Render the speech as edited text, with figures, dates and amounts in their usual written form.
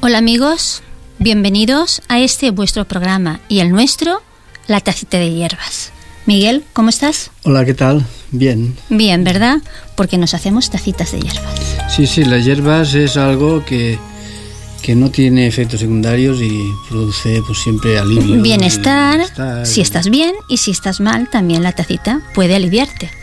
Hola amigos, bienvenidos a este vuestro programa y el nuestro, La Tacita de Hierbas. Miguel, ¿cómo estás? Hola, ¿qué tal? Bien. Bien, ¿verdad? Porque nos hacemos tacitas de hierbas. Sí, las hierbas es algo que no tiene efectos secundarios y produce pues siempre alivio. Bienestar, si estás bien y si estás mal, también la tacita puede aliviarte.